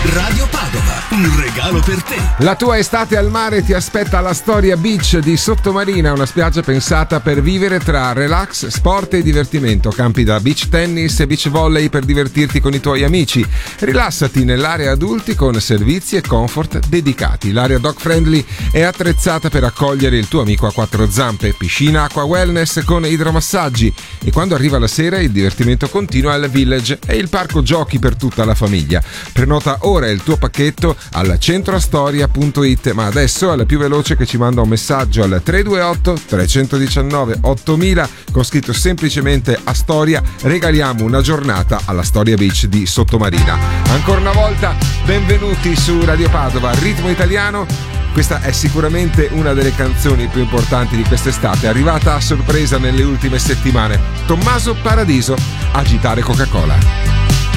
Radio Padova, un regalo per te. La tua estate al mare ti aspetta alla Storia Beach di Sottomarina, una spiaggia pensata per vivere tra relax, sport e divertimento, campi da beach tennis e beach volley per divertirti con i tuoi amici. Rilassati nell'area adulti con servizi e comfort dedicati. L'area dog friendly è attrezzata per accogliere il tuo amico a quattro zampe, piscina acqua wellness con idromassaggi e quando arriva la sera il divertimento continua al village e il parco giochi per tutta la famiglia. Prenota ora il tuo pacchetto al centroastoria.it, ma adesso è la più veloce che ci manda un messaggio al 328 319 8000 con scritto semplicemente Astoria. Regaliamo una giornata alla Storia Beach di Sottomarina. Ancora una volta benvenuti su Radio Padova, ritmo italiano. Questa è sicuramente una delle canzoni più importanti di quest'estate, arrivata a sorpresa nelle ultime settimane. Tommaso Paradiso, Agitare Coca-Cola.